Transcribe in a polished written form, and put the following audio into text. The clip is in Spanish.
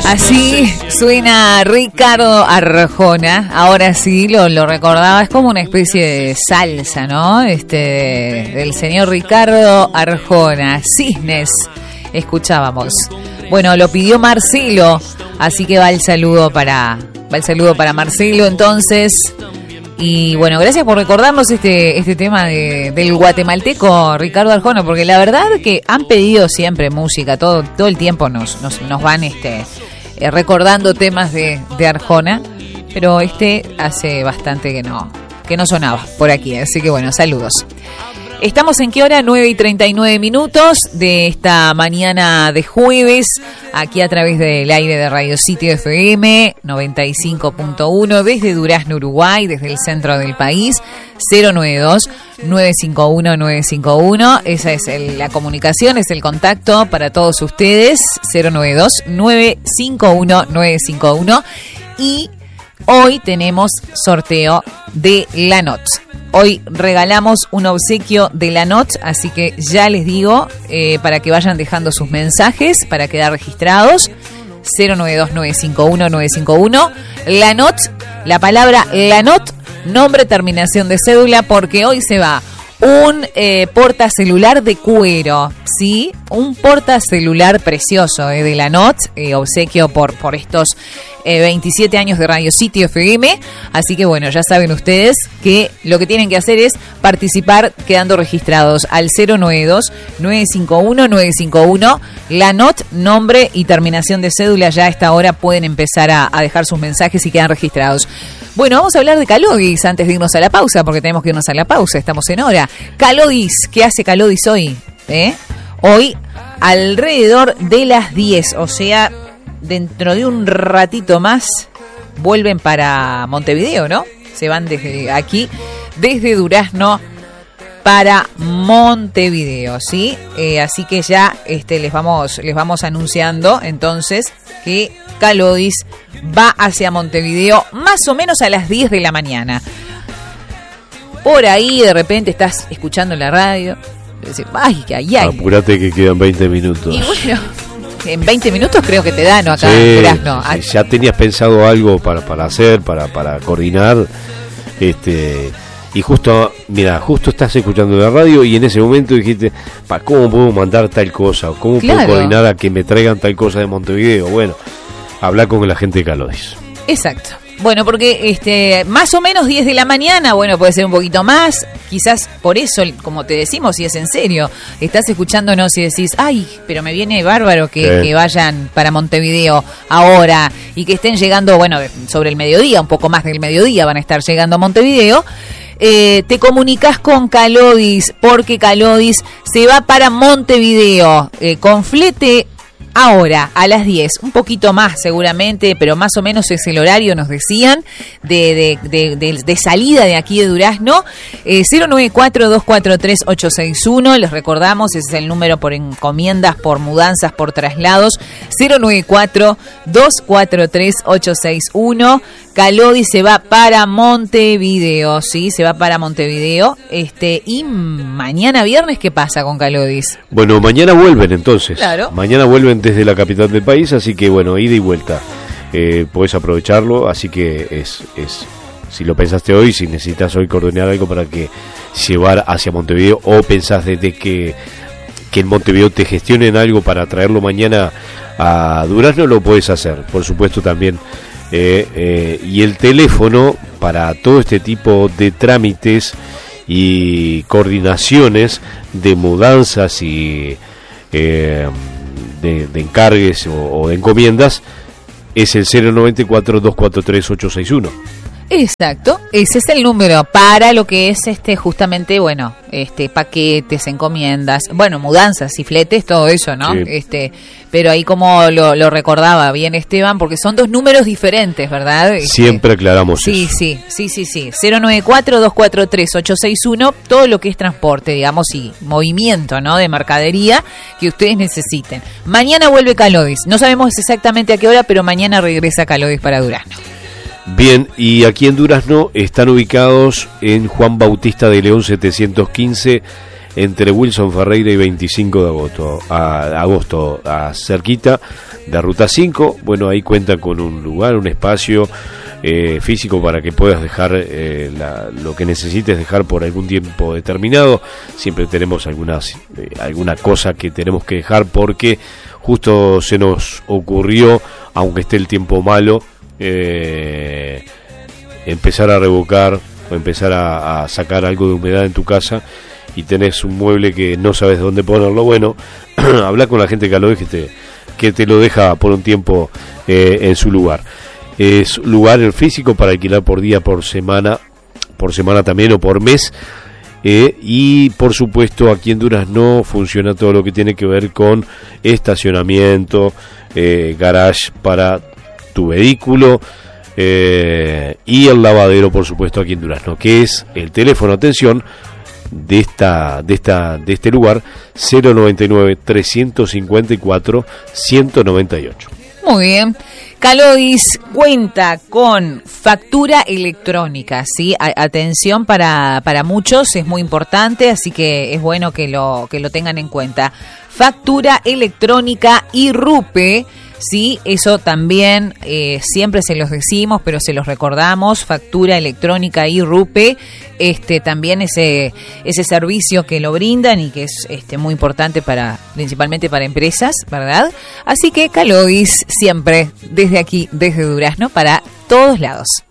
Así suena Ricardo Arjona. Ahora sí, lo recordaba, es como una especie de salsa, ¿no? Del señor Ricardo Arjona. Cisnes, escuchábamos. Bueno, lo pidió Marcelo, así que va el saludo para Marcelo, entonces. Y bueno, gracias por recordarnos este tema del guatemalteco Ricardo Arjona, porque la verdad que han pedido siempre música, todo el tiempo nos van recordando temas de Arjona, pero hace bastante que no sonaba por aquí, así que bueno, saludos. Estamos en qué hora, 9:39 de esta mañana de jueves, aquí a través del aire de Radio City FM 95.1 desde Durazno, Uruguay, desde el centro del país, 092-951-951, esa es la comunicación, es el contacto para todos ustedes, 092-951-951, y hoy tenemos sorteo de La Not. Hoy regalamos un obsequio de La Not, así que ya les digo, para que vayan dejando sus mensajes, para quedar registrados, 092-951-951. La Not, la palabra La Not, nombre, terminación de cédula, porque hoy se va un portacelular de cuero, ¿sí? Un portacelular precioso de La Not, obsequio por estos 27 años de Radio City FM. Así que bueno, ya saben ustedes que lo que tienen que hacer es participar quedando registrados al 092-951-951. La Not, nombre y terminación de cédula. Ya a esta hora pueden empezar a dejar sus mensajes y quedan registrados. Bueno, vamos a hablar de Calodis antes de irnos a la pausa, porque tenemos que irnos a la pausa, estamos en hora. Calodis, ¿qué hace Calodis hoy? Hoy alrededor de las 10, o sea, dentro de un ratito más vuelven para Montevideo, ¿no? Se van desde aquí, desde Durazno para Montevideo, ¿sí? Así que ya les vamos anunciando entonces que Calodis va hacia Montevideo más o menos a las 10 de la mañana. Por ahí de repente estás escuchando la radio y decís, ¡ay, que ay! Apurate que quedan 20 minutos. Y bueno, en 20 minutos creo que te dan, ¿no? Acá sí, en Durazno. Sí, ya tenías pensado algo para hacer, para coordinar, y justo estás escuchando la radio y en ese momento dijiste, ¿cómo puedo mandar tal cosa? ¿Cómo puedo coordinar a que me traigan tal cosa de Montevideo? Bueno, habla con la gente de Calodis. Exacto. Bueno, porque más o menos 10 de la mañana, bueno, puede ser un poquito más, quizás por eso, como te decimos, si es en serio, estás escuchándonos y decís, ay, pero me viene bárbaro que vayan para Montevideo ahora y que estén llegando, bueno, sobre el mediodía, un poco más del mediodía van a estar llegando a Montevideo. Te comunicas con Calodis, porque Calodis se va para Montevideo con flete ahora a las 10, un poquito más seguramente, pero más o menos es el horario, nos decían, de salida de aquí de Durazno. 094-243-861, les recordamos, ese es el número por encomiendas, por mudanzas, por traslados, 094-243-861. Calodis se va para Montevideo, ¿sí? Se va para Montevideo. Y mañana viernes, ¿qué pasa con Calodis? Bueno, mañana vuelven entonces. Claro. Mañana vuelven desde la capital del país, así que bueno, ida y vuelta. Podés aprovecharlo, así que si lo pensaste hoy, si necesitas hoy coordinar algo para que llevar hacia Montevideo, o pensás desde que en Montevideo te gestionen algo para traerlo mañana a Durazno, lo podés hacer. Por supuesto también. Y el teléfono para todo este tipo de trámites y coordinaciones de mudanzas y de encargues o de encomiendas es el 094-243-861. Exacto, ese es el número para lo que es justamente, bueno, paquetes, encomiendas, bueno, mudanzas y fletes, todo eso, ¿no? Sí. Pero ahí como lo recordaba bien Esteban, porque son dos números diferentes, ¿verdad? Siempre aclaramos eso. Sí. 094-243-861, todo lo que es transporte, digamos, y movimiento, ¿no? De mercadería que ustedes necesiten. Mañana vuelve Calodis, no sabemos exactamente a qué hora, pero mañana regresa Calodis para Durazno. Bien, y aquí en Durazno están ubicados en Juan Bautista de León 715, entre Wilson Ferreira y 25 de agosto, cerquita de Ruta 5. Bueno, ahí cuenta con un lugar, un espacio físico para que puedas dejar lo que necesites dejar por algún tiempo determinado. Siempre tenemos alguna cosa que tenemos que dejar porque justo se nos ocurrió, aunque esté el tiempo malo, empezar a revocar o empezar a sacar algo de humedad en tu casa y tenés un mueble que no sabes dónde ponerlo. Bueno, habla con la gente de Calovis que te lo deja por un tiempo en su lugar. Es lugar en físico para alquilar por día, por semana también o por mes. Y por supuesto aquí en Durazno funciona todo lo que tiene que ver con estacionamiento, garage para tu vehículo y el lavadero, por supuesto, aquí en Durazno, que es el teléfono, atención, de este lugar, 099 354 198. Muy bien. Calovis cuenta con factura electrónica, ¿sí? Atención para muchos, es muy importante, así que es bueno que lo tengan en cuenta. Factura electrónica y RUPE, sí, eso también siempre se los decimos, pero se los recordamos, factura electrónica y RUPE, también ese servicio que lo brindan y que es muy importante principalmente para empresas, ¿verdad? Así que Calovis siempre desde aquí, desde Durazno, para todos lados.